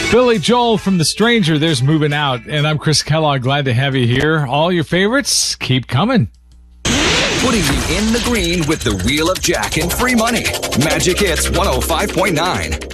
Billy Joel from The Stranger, there's Moving Out. And I'm Chris Kellogg, glad to have you here. All your favorites, keep coming. Putting you in the green with the Wheel of Jack and free money. Magic Hits 105.9.